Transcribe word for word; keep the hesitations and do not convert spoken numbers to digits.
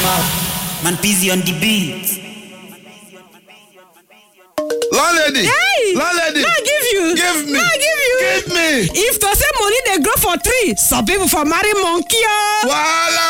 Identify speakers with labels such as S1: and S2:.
S1: Man busy on the beat.
S2: Landlady!
S3: Hey!
S2: Landlady!
S3: Now give you!
S2: Give me!
S3: Now give you!
S2: Give me!
S3: If to say money they grow for tree, some people for marry monkey. Oh.
S2: Wahala!